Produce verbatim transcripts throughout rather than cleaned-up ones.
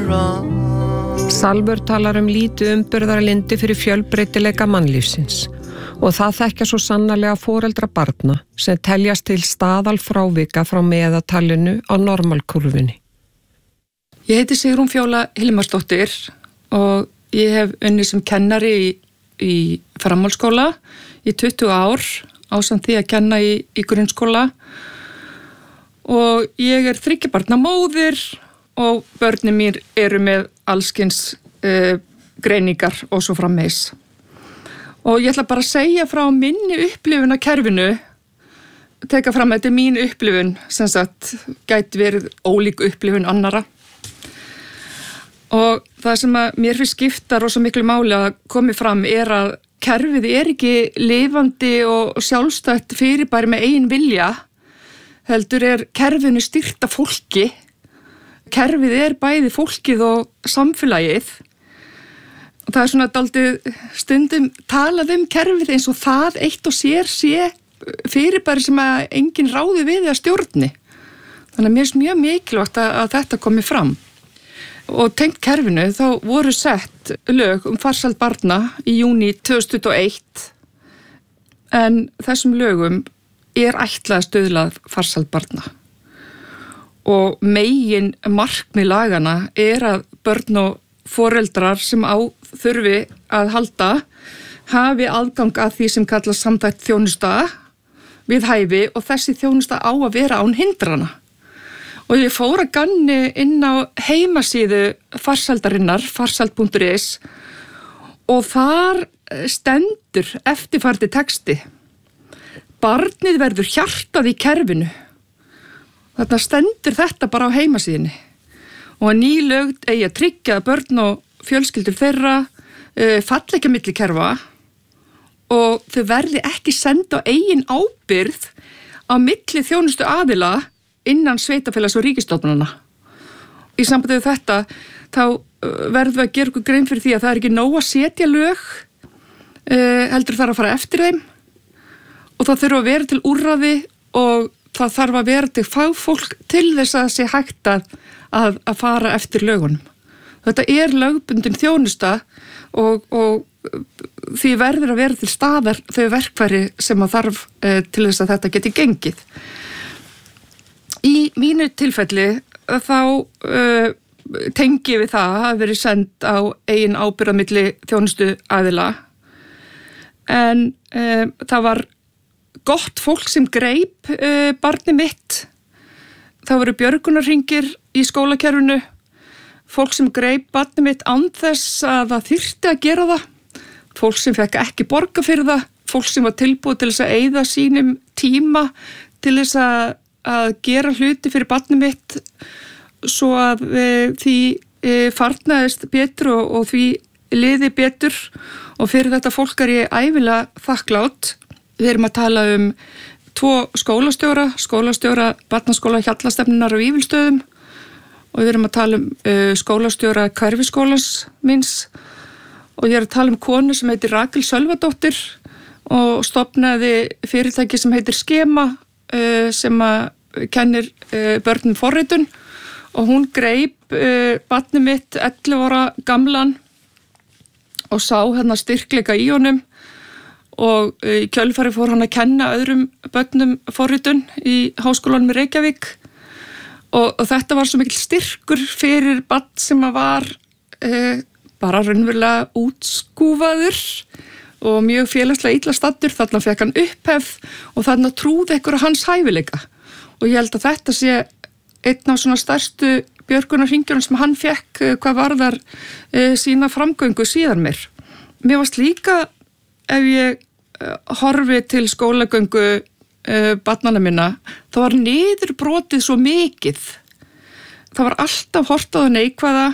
Salvör talar um lítið umburðarlyndi fyrir fjölbreytileika mannlífsins og það þekkja svo sannarlega foreldra barna sem teljast til staðalfrávika frá meðaltalinu á normalkurfunni. Ég heiti Sigrún Fjóla Hilmarsdóttir og ég hef unnið sem kennari í, í framhaldsskóla í tuttugu ár ásamt því að kenna í, í grunnskóla og ég er þriggja barna móðir og börnin mér eru með allskyns uh, greiningar og svo frammeins. Og ég ætla bara að segja frá minni upplifun á kerfinu, teka fram að þetta er mín upplifun, sem sagt gæti verið ólík upplifun annara. Og það sem að mér finnst skipta rosa miklu máli að komi fram er að kerfið er ekki lifandi og sjálfstætt fyrirbæri með eigin vilja, heldur er kerfinu stýrt af fólki. Kerfið er bæði fólkið og samfélagið. Og það er svona dálítið stundum talað um kerfið eins og það eitt og sér sé fyrirbæri sem að enginn ráði við að stjórni. Þannig að mér finnst mjög mikilvægt að, að þetta komi fram. Og tengt kerfinu þá voru sett lög um farsæld barna í júní tvö þúsund tuttugu og eitt en þessum lögum er ætlað að stuðla að farsæld barna. Og megin markmið lagana er að börn og foreldrar sem á þurfi að halda hafi aðgang að því sem kallast samþætt þjónusta við hæfi og þessi þjónusta á að vera án hindrana. Og ég fór að ganni inn á heimasíðu farsældarinnar, farsæld punktur is og þar stendur eftirfarandi texti. Barnið verður hjartað í kerfinu. Þarna stendur þetta bara á heimasíðunni. Og að ný lög eigi að tryggja að börn og fjölskyldur þeirra uh, falli ekki á milli kerfa og þau verði ekki senda á eigin ábyrgð á milli þjónustu aðila innan sveitafélags og ríkisstofnana. Í sambandi við þetta þá verðum við að gera okkur grein fyrir því að það er ekki nóg að setja lög, uh, heldur þarf að fara eftir þeim og það þurfa að vera til úrræði og það þarf að vera til fagfólk til þess að sé hægt að, að, að fara eftir lögunum. Þetta er lögbundin þjónusta og, og því verður að vera til staðar þau verkfæri sem að þarf uh, til þess að þetta geti gengið. Í mínu tilfelli þá uh, tengi við það að verið send á eigin ábyrgð á milli þjónustu aðila en uh, það var gott fólk sem greip uh, barni mitt. Það voru björgunarhringir í skólakerfinu, fólk sem greip barni mitt án þess að það þyrfti að gera það, fólk sem fekk ekki borga fyrir það, fólk sem var tilbúið til þess að eyða sínum tíma til þess að að gera hluti fyrir barnið mitt svo að e, því e, farnaðist betur og, og því liði betur og fyrir þetta fólk er ég ævilega þakklátt. Við erum að tala um tvo skólastjóra, skólastjóra barnaskóla Hjallastefnunar á Vífilsstöðum og við erum að tala um e, skólastjóra Hverfiskólans minns og ég er að tala um konu sem heitir Rakel Sölvadóttir og stofnaði fyrirtæki sem heitir Skema e, sem að kennir uh, börnum forritun og hún greip uh, barnið mitt ellefu ára gamlan og sá hérna styrkleika í honum og uh, í kjölfari fór hann að kenna öðrum börnum forritun í Háskólanum í Reykjavík og, og þetta var svo mikil styrkur fyrir barn sem að var uh, bara raunverulega útskúfaður og mjög félagslega illa staddur, þarna fekk hann upphefð og þarna trúði einhverja hans hæfileika. Og ég held að þetta sé einn af svona stærstu björgunarhringjunum sem hann fekk hvað varðar e, sína framgöngu síðan mér. Mér varst líka ef ég e, horfi til skólagöngu e, barnanna minna, þá var niðurbrotið svo mikið. Það var alltaf hort á það neikvæða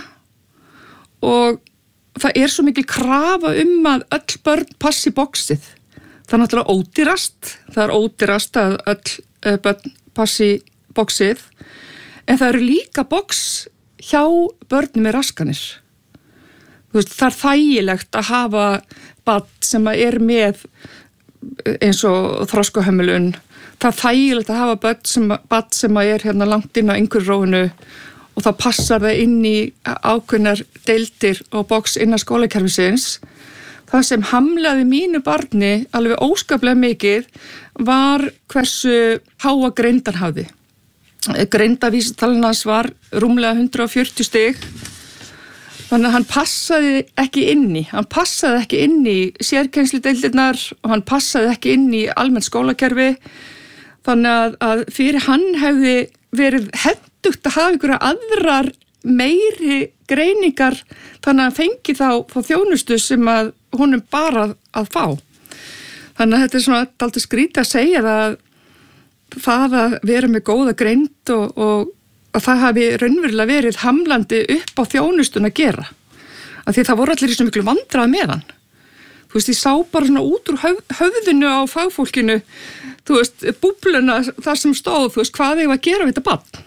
og það er svo mikil krafa um að öll börn passi boxið. Það er náttúrulega ódýrast, það er ódýrast að öll e, börn passi boxið, en það eru líka box hjá börnum með raskanir. Þú veist, það er þægilegt að hafa barn sem er með eins og þroskahömlun. Það er þægilegt að hafa barn sem, barn sem er hérna langt inn á einhverróinu og þá passar það inn í ákveðnar deildir og box innan skólakerfisins. Það sem hamlaði mínu barni alveg óskaplega mikið var hversu háa greindan hafði. Greindavísitalan hans var rúmlega hundrað og fjörutíu stig, þannig að hann passaði ekki inn í, hann passaði ekki inn í sérkennsludeildirnar og hann passaði ekki inn í almennt skólakerfi, þannig að, að fyrir hann hefði verið hentugt að hafa ykkur aðrar meiri greiningar, þannig að hann fengi þá, þá þjónustu sem að honum bara að fá. Þannig að þetta er svona dálítið skrítið að segja það, það að vera með góða greind og, og að það hafi raunverulega verið hamlandi upp á þjónustun að gera. Af því það voru allir í svo miklu vandræði með hann. Þú veist, ég sá bara svona út úr höf, höfðinu á fagfólkinu, þú veist, búbluna þar sem stóð, þú veist, hvað eigum að gera við þetta barn.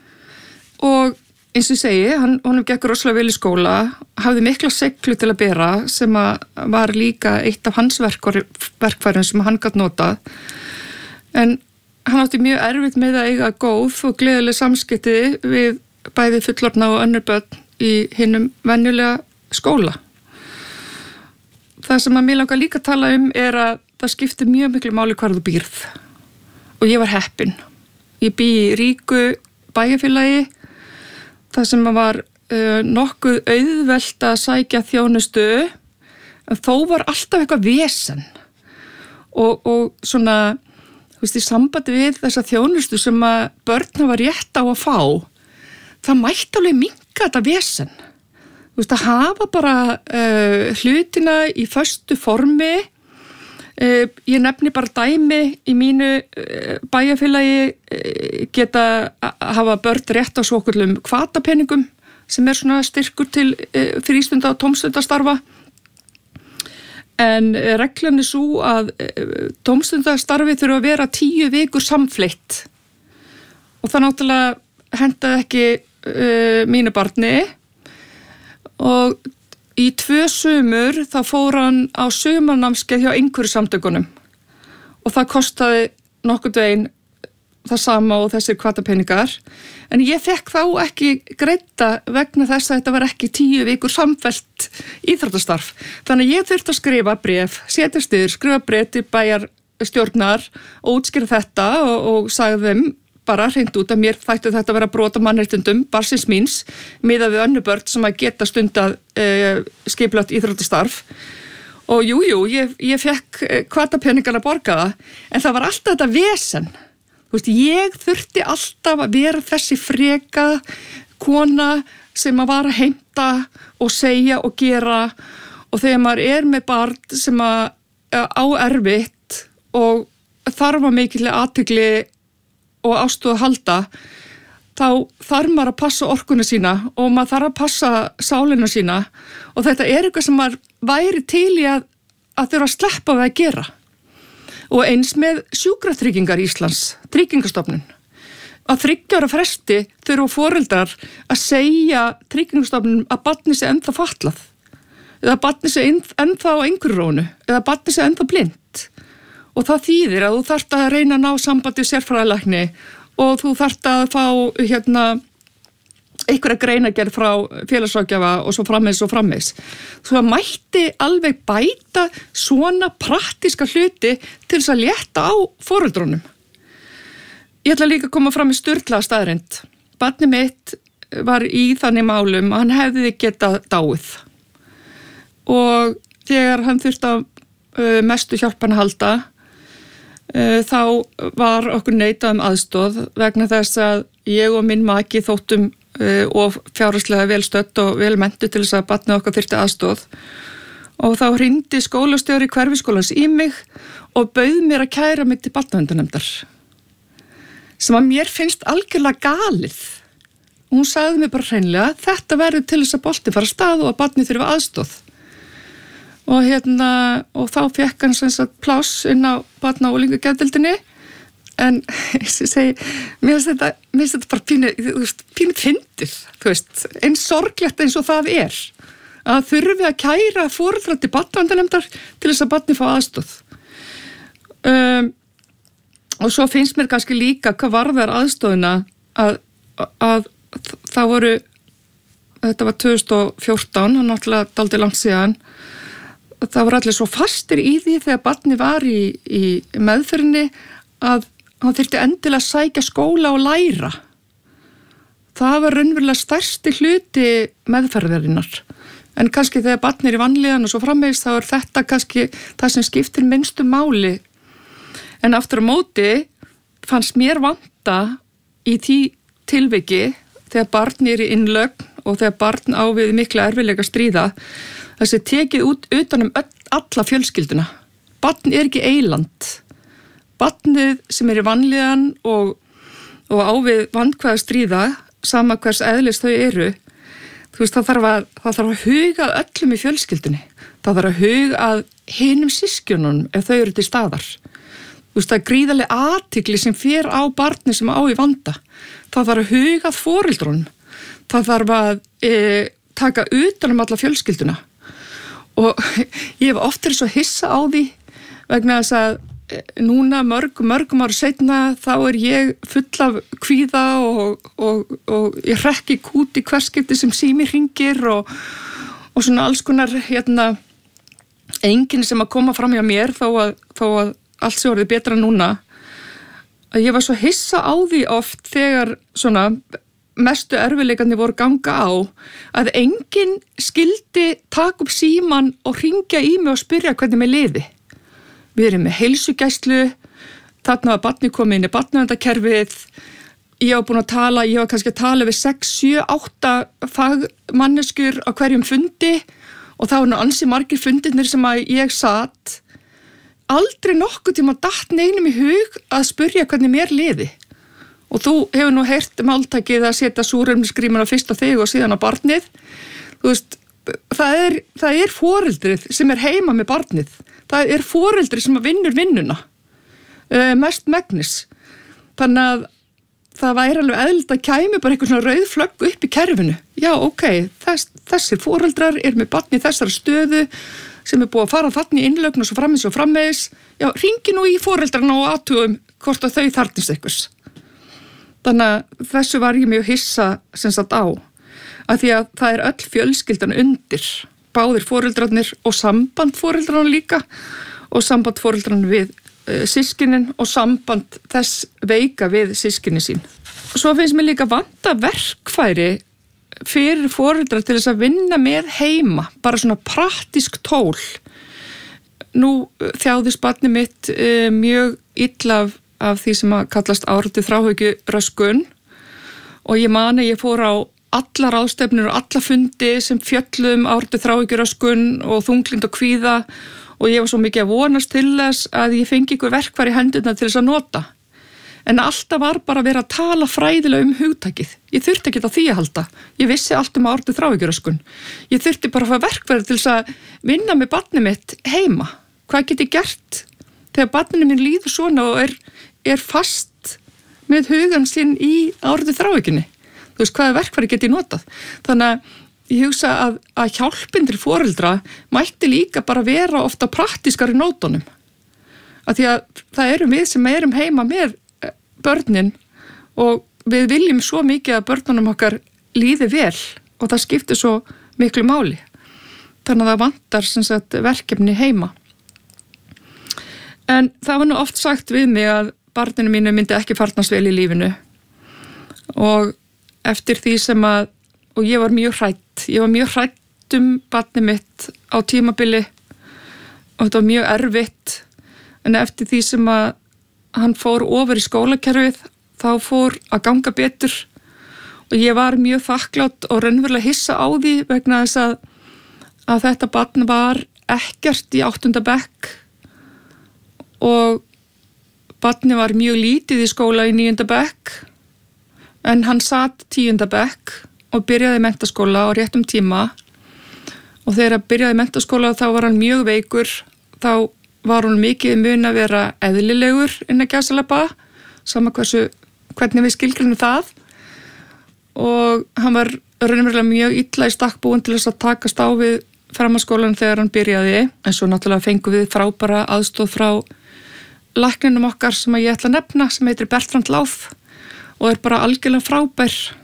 Og eins og ég segi, hann, honum gekk rosalega vel í skóla, hafði mikla seglu til að bera sem að var líka eitt af hans verkfærum sem hann gat notað. En hann átti mjög erfitt með að eiga góð og gleðileg samskipti við bæði fullorðna og önnur börn í hinum venjulega skóla. Það sem að mér langar líka að tala um er að það skiptir mjög miklu máli hvar þú býrð. Og ég var heppin. Ég bý í ríku bæjarfélagi, það sem var uh, nokkuð auðvelt að sækja þjónustu, en þó var alltaf eitthvað vesen. Og, og svona, þú veist, í sambandi við þessa þjónustu sem að börn hafa rétt á að fá, það mætti alveg minnka þetta vesen. Þú veist, að hafa bara uh, hlutina í föstu formi. Uh, ég nefni bara dæmi í mínu uh, bæjarfélagi uh, geta að hafa börn rétt á svokullum hvatapenningum sem er svona styrkur til uh, frístunda og tómstundastarfa. En uh, reglan er svo að uh, tómstundastarfi þurfa að vera tíu vikur samfleitt og það náttúrulega hendaði ekki uh, mínu barni. Og í tvö sumur þá fór hann á sumarnámskeið hjá einhverju samtökunum og það kostaði nokkurn veginn það sama og þessir hvatapeningar, en ég fekk þá ekki greidda vegna þess að þetta var ekki tíu vikur samfellt íþróttastarf. Þannig að ég þurfti að skrifa bréf, setja styr, skrifa bréf til bæjarstjórnar og útskýra þetta og, og sagði þeim bara hreint út að mér þætti þetta að vera brot á mannréttindum barnsins míns miðað við önnur börn sem að geta stundað uh, skipulagt íþróttastarf. Og jú, jú, ég, ég fekk hvatapeningana borgaða, en það var alltaf þetta vesen. Þú veist, ég þurfti alltaf að vera þessi freka kona sem að var að heimta og segja og gera, og þegar maður er með barn sem að á erfitt og þarf að mikilvæg athygli og ástúð að halda, þá þarf maður að passa orkuna sína og maður þarf að passa sálina sína og þetta er eitthvað sem maður væri til í að, að þurfa að sleppa við að gera. Og eins með sjúkratryggingar Íslands, Tryggingastofnun. Að þriggja ára fresti þurfa foreldrar að segja Tryggingastofnun að barnið sé ennþá fatlað, eða barnið sé ennþá á einhverrónu, eða barnið sé ennþá blind. Og það þýðir að þú þarft að reyna að ná sambandi sérfræðilækni og þú þarft að fá hérna einhverja greinagerð frá félagsráðgjafa og svo frammeins og frammeins. Svo að mætti alveg bæta svona praktíska hluti til þess að létta á foreldrunum. Ég ætla líka að koma fram í sturlaða staðreynd. Barnið mitt var í þannig málum að hann hefði getað dáið. Og þegar hann þurfti að uh, mestu hjálpan að halda, Uh, þá var okkur neitað um aðstoð vegna þess að ég og minn maki þóttum uh, og fjárhagslega velstödd og velmentu til þess að barnið okkar þyrfti aðstoð. Og þá hringdi skólastjóri hverfiskólans í mig og bauð mér að kæra mig til barnaverndarnefndar, sem að mér finnst algjörlega galið. Hún sagði mér bara hreinlega, þetta verður til þess að boltinn fara af stað og að barnið þurfi aðstoð. Og hérna, og þá fekk hann sem sagt pláss inn á barna- og unglingageðdeildinni, en ég segi, mér finnst þetta, mér finnst þetta bara pínu, þú veist, pínu fyndið, þú veist, eins sorglegt eins og það er, að þurfi að kæra foreldra til barnaverndarnefndar til þess að barnið fá aðstoð. Um, og svo finnst mér kannski líka hvað varðar aðstoðina að, að það voru, þetta var tvö þúsund og fjórtán, hann náttúrulega dálítið langt síðan, það voru allir svo fastir í því þegar barni var í, í meðferðinni að hann þyrfti endilega að sækja skóla og læra. Það var raunverulega stærsti hluti meðferðarinnar. En kannski þegar barni er í vanlíðan og svo framvegis þá er þetta kannski það sem skiptir minnstu máli. En aftur á móti fannst mér vanta í því tilviki þegar barn er í innlögn og þegar barn á við mikla erfiðleika stríða þessi tekið út utanum alla fjölskylduna. Barn er ekki eyland. Barnið sem er í vanlíðan og, og á við vandkvæða stríða, sama hvers eðlis þau eru, þú veist, það þarf að, það þarf að huga öllum í fjölskyldunni. Það þarf að huga að hinum systkjunum ef þau eru til staðar. Þú veist, það er gríðarleg athygli sem fer á barni sem á í vanda. Það þarf að huga að foreldrunum. Það þarf að e, taka utan um alla fjölskylduna. Og ég hef oft verið svo hissa á því vegna þess að núna mörgum, mörgum ára seinna þá er ég full af kvíða og, og, og ég hrekki kút í hverskipti sem sími hringir og, og svona alls konar hérna, enginn sem að koma fram hjá mér þó að, þó að allt sé orðið betra núna. Að ég var svo hissa á því oft þegar svona mestu erfiðleikarnir voru ganga á að enginn skildi taka upp síman og hringja í mig og spyrja hvernig mér liði. Við erum með heilsugæslu, þarna var barni komið inn í barnaverndarkerfið, ég var búin að tala, ég var kannski að tala við sex, sjö, átta fagmanneskjur á hverjum fundi og það var nú ansi margir fundirnir sem að ég satt. Aldrei nokkuð tíma datt neinum í hug að spyrja hvernig mér liði. Og þú hefur nú heyrt máltækið að setja súrefnisgrímuna fyrst á þig og síðan á barnið. Þú veist, það er, það er foreldrið sem er heima með barnið. Það er foreldri sem vinnur vinnuna, uh, mest megnis. Þannig að það væri alveg eðlilt að kæmi bara eitthvað svona rauð flögg upp í kerfinu. Já, ok, þess, þessir foreldrar er með barni í þessari stöðu sem er búið að fara þarna í innlögn og svo frammeins og frammeins. Já, hringi nú í foreldrarna og athugum hvort að þau þarfnist einhvers. Þannig að þessu var ég mjög hissa sem sagt á. Af því að það er öll fjölskyldan undir. Báðir foreldrarnir og samband foreldrarna líka og samband foreldrarna við uh, systkinin og samband þess veika við systkinin sín. Svo finnst mér líka vanta verkfæri fyrir foreldrar til þess að vinna með heima, bara svona praktísk tól. Nú þjáðist barni mitt uh, mjög illa af, af því sem að kallast áhrifti þráhyggju-röskun og ég man að ég fór á alla ráðstefnur og alla fundi sem fjöllum áhrifti þráhyggju-röskun og þunglynd og kvíða og ég var svo mikið að vonast til þess að ég fengi ykkur verkfæri í hendurna til þess að nota. En alltaf var bara að vera að tala fræðilega um hugtakið. Ég þurfti ekki á því að halda. Ég vissi allt um áhrifti þráhyggju-röskun. Ég þurfti bara að fá verkfæri til þess að vinna með barnið mitt heima. Hvað get ég gert þegar barninu mín líður svona og er, er fast með hugan sinn í áhrifti þráhyggjunni? Þú veist, hvaða verkfæri get ég notað? Þannig að ég hugsa að, að hjálpin til foreldra mætti líka bara vera ofta praktískari nótunum. Af því að það erum við sem erum heima með börnin og við viljum svo mikið að börnunum okkar líði vel og það skiptir svo miklu máli. Þannig að það vantar sem sagt, verkefni heima. En það var nú oft sagt við mig að barninu mínu myndi ekki farnast vel í lífinu og eftir því sem að, og ég var mjög hrædd, ég var mjög hrædd um barnið mitt á tímabili og þetta var mjög erfitt, en eftir því sem að hann fór ofur í skólakerfið, þá fór að ganga betur og ég var mjög þakklátt og raunverulega hissa á því vegna þess að, að þetta barn var ekkert í áttunda bekk og barnið var mjög lítið í skóla í níunda bekk en hann satt tíunda bekk og byrjaði menntaskóla á réttum tíma og þegar hann byrjaði menntaskóla þá var hann mjög veikur, þá var hann mikið mun að vera eðlilegur innan gæsalappa, sama hversu, hvernig við skilgreinum það og hann var raunverulega mjög illa í stakk búinn til þess að takast á við framhaldsskólann þegar hann byrjaði, en svo náttúrulega fengum við frábæra aðstoð frá lækninum okkar sem ég ætla að nefna, sem heitir Bertrand Láf og er bara algjörlega frábær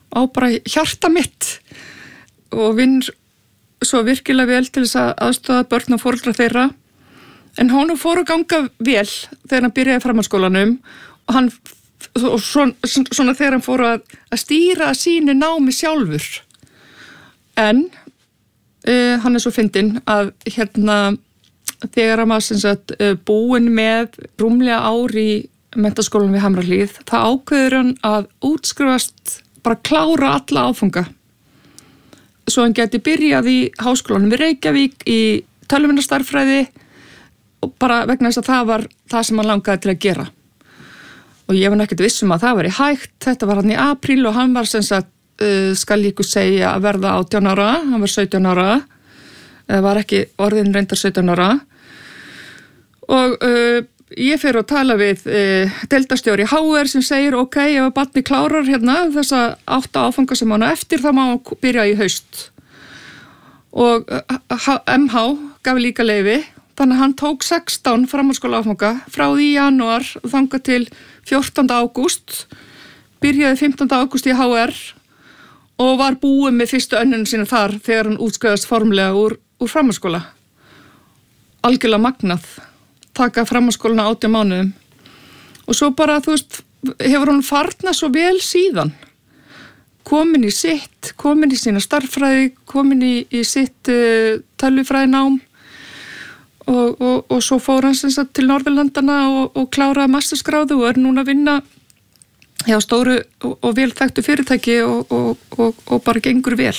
á bara hjarta mitt og vinnur svo virkilega vel til þess að aðstoða börn og foreldra þeirra. En honum fór að ganga vel þegar hann byrjaði framhaldsskólanum og hann, og svona, svona þegar hann fór að, að stýra sínu námi sjálfur. En uh, hann er svo fyndinn að hérna þegar hann var sem sagt uh, búinn með rúmlega ár í menntaskólanum við Hamrahlíð, það ákveður hann að útskrifast, bara klára alla áfanga. Svo hann geti byrjað í háskólanum við Reykjavík í tölvunarstarffræði og bara vegna þess að það var það sem hann langaði til að gera. Og ég var ekkert viss um að það var í hægt, þetta var hann í apríl og hann var sem sagt, uh, skal ég ykkur segja að verða átján ára, hann var sautján ára, eða var ekki orðin reyndar sautján ára. Og uh, ég fer að tala við uh, deildarstjóri H R sem segir, ok, ef að barni klárar hérna þessa átta áfanga sem hann á eftir, þá má hann byrja í haust. Og uh, M H gaf líka leyfi, þannig að hann tók sextán framhaldsskóla áfanga frá því í janúar og þangað til fjórtánda ágúst, byrjaði fimmtánda ágúst í H R og var búinn með fyrstu önnunum sína þar þegar hann útskrifaðist formlega úr, úr framhaldsskóla. Algjörlega magnað, taka framhaldsskólana átján mánuðum. Og svo bara, þú veist, hefur hann farnað svo vel síðan. Komin í sitt, komin í sína starffræði, komin í, í sitt uh, tölvufræðinám. Og, og, og svo fór hann sem sagt til Norðurlandana og, og kláraði mastersgráðu og er núna að vinna hjá stóru og, og vel þekktu fyrirtæki og, og, og, og bara gengur vel.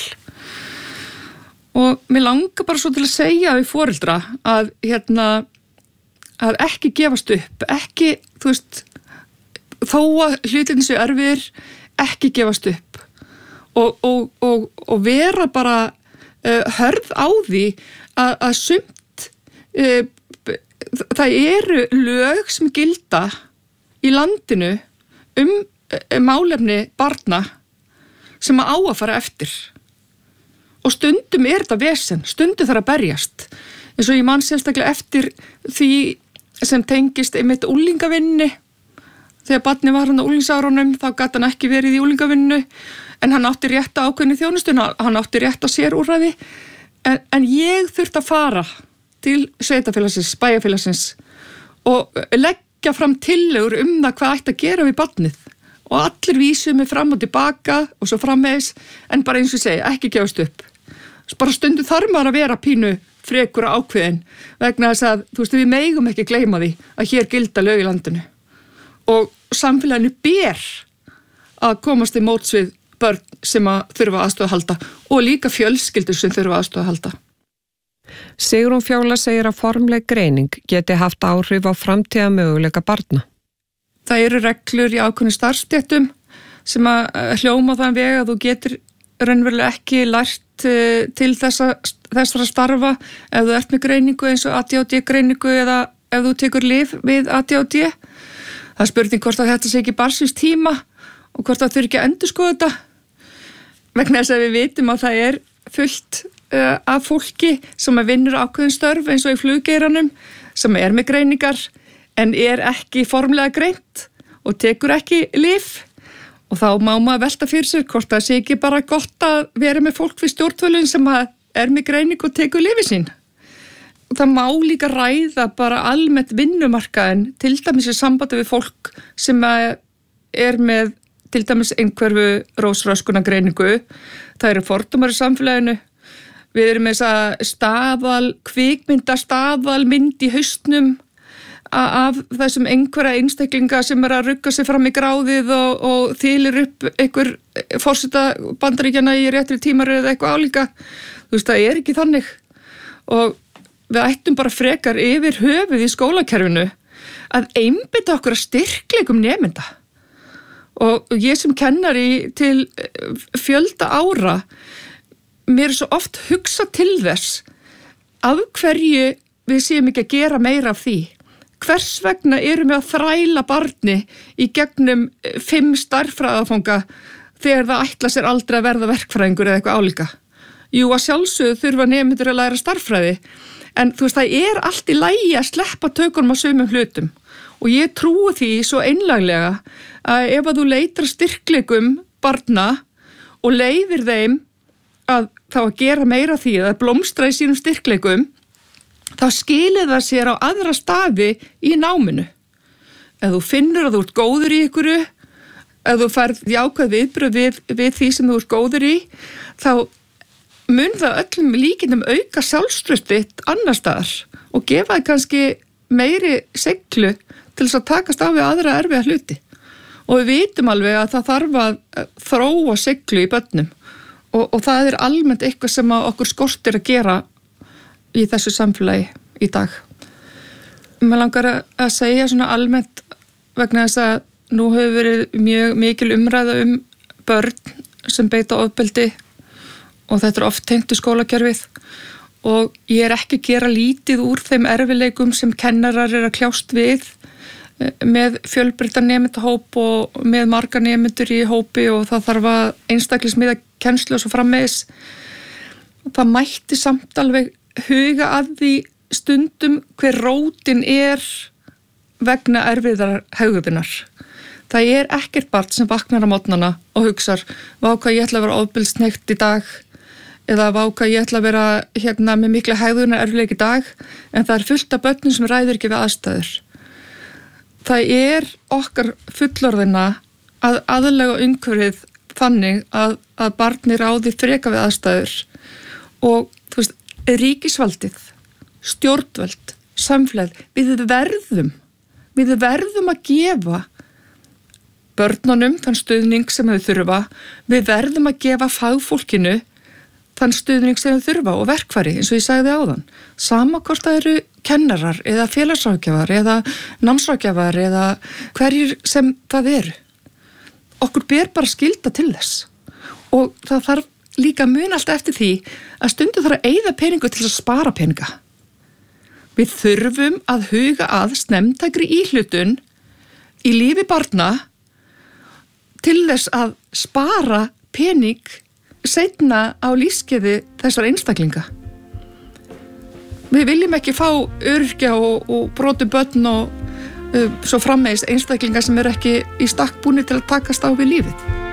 Og mér langar bara svo til að segja við foreldra að, hérna, að ekki gefast upp, ekki, þú veist, þó að hlutin séu erfiðir, ekki gefast upp og, og, og, og vera bara uh, hörð á því að, að sumt það eru lög sem gilda í landinu um málefni barna sem að á að fara eftir og stundum er þetta vesen, stundum þarf að berjast eins og ég man sérstaklega eftir því sem tengist einmitt úlingavinni þegar barni var hann á úlingsárunum þá gat hann ekki verið í úlingavinnu en hann átti rétt á ákveðinni þjónustun, hann átti rétt á sérúrræði en, en ég þurfti að fara til sveitafélagsins, bæjarfélagsins og leggja fram tillögur um það hvað ætti að gera við barnið og allir vísuðu mig fram og tilbaka og svo framvegis en bara eins og segja, ekki gefast upp. Bara stundu þarf maður að vera pínu frekur og ákveðin vegna þess að, þú veist, við megum ekki gleyma því að hér gilda lög í landinu og samfélaginu ber að komast í móts við börn sem að þurfa aðstoð að halda og líka fjölskyldur sem þurfa aðstoð að halda. Sigrún Fjóla segir að formleg greining geti haft áhrif á framtíða möguleika barna. Það eru reglur í ákveðnum starfsstéttum sem að hljóma þann veg að þú getur raunverulega ekki lært til þessa, þessara starfa ef þú ert með greiningu eins og A D H D greiningu eða ef þú tekur lyf við A D H D. Það er spurning hvort að þetta sé ekki barnsins tíma og hvort það þurfi ekki að endurskoða þetta. Vegna þess að við vitum að það er fullt uh, af fólki sem vinnur ákveðin störf eins og í fluggeiranum sem er með greiningar en er ekki formlega greint og tekur ekki lyf og þá má maður velta fyrir sér hvort það sé ekki bara gott að vera með fólk við stjórnvölinn sem er með greining og tekur lyfi sín. Það má líka ræða bara almennt vinnumarkaðin til dæmis í sambandi við fólk sem er með til dæmis einhverfu rósröskuna greiningu. Það eru fordómar í samfélaginu. Við erum með þessa staðal, kvikmynda staðal mynd í haustnum af þessum einhverja einstaklinga sem er að rugga sig fram í gráðið og, og þýlir upp einhver forseta Bandaríkjanna í réttri tímaröð eða eitthvað álíka. Þú veist, það er ekki þannig. Og við ættum bara frekar yfir höfuð í skólakerfinu að einbeita okkur að styrkleikum nemenda. Og ég sem kennari til fjölda ára, mér er svo oft hugsað til þess af hverju við séum ekki að gera meira af því. Hvers vegna erum við að þræla barni í gegnum fimm starffræðafanga þegar það ætla sér aldrei að verða verkfræðingur eða eitthvað álíka? Jú, að sjálfsögðu þurfa nemendur að læra starffræði, en þú veist, það er allt í lagi að sleppa tökunum á sumum hlutum. Og ég trúi því svo einlaglega að ef að þú leitar styrkleikum barna og leyfir þeim að þá að gera meira því að blómstra í sínum styrkleikum, þá skilir það sér á aðra staði í náminu. Ef þú finnur að þú ert góður í ykkur, ef þú færð jákvæð viðbrögð við, við því sem þú ert góður í, þá mun það öllum líkindum auka sjálfstraust þitt annar staðar og gefa þig kannski meiri seiglu til þess að takast á við aðra erfiða hluti. Og við vitum alveg að það þarf að þróa seiglu í börnum og, og það er almennt eitthvað sem okkur skortir að gera í þessu samfélagi í dag. Mér langar að segja svona almennt vegna þess að nú hefur verið mjög mikil umræða um börn sem beita ofbeldi og þetta er oft tengt í skólakerfið og ég er ekki að gera lítið úr þeim erfileikum sem kennarar er að kljást við með fjölbreyttan nemendahóp og með marga nemendur í hópi og það þarf að einstaklismiða kennslu og svo framvegis. Það mætti samt alveg huga að því stundum hver rótin er vegna erfiðar hegðunar. Það er ekkert barn sem vaknar á morgnana og hugsar vá hvað ég ætla að vera ofbeldishneykt í dag eða vá hvað ég ætla að vera hérna með mikla hegðunar erfiðleik í dag, en það er fullt af börnum sem ræður ekki við aðstæður. Það er okkar fullorðina að aðlega umhverfið þannig að, að barni ráði freka við aðstæður og þú veist, ríkisvaldið, stjórnvöld, samfélag, við verðum, við verðum að gefa börnunum þann stuðning sem þau þurfa, við verðum að gefa fagfólkinu þann stuðning sem þau þurfa og verkfæri eins og ég sagði áðan. Sama hvort það eru kennarar eða félagsráðgjafar eða námsráðgjafar eða hverjir sem það eru. Okkur ber bara skylda til þess og það þarf líka mun alltaf eftir því að stundum þarf að eyða peningu til að spara peninga. Við þurfum að huga að snemmtækri íhlutun í lífi barna til þess að spara pening seinna á lífskeiði þessar einstaklinga. Við viljum ekki fá öryrkja og, og brotin börn og uh, svo framvegis einstaklinga sem eru ekki í stakk búnir til að takast á við lífið.